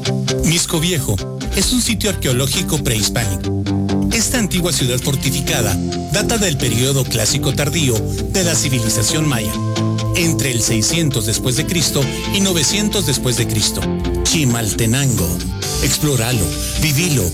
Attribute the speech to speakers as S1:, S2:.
S1: Misco Viejo es un sitio arqueológico prehispánico. Esta antigua ciudad fortificada data del periodo clásico tardío de la civilización maya, entre el 600 después de Cristo y 900 después de Cristo. Chimaltenango. Explóralo, vivilo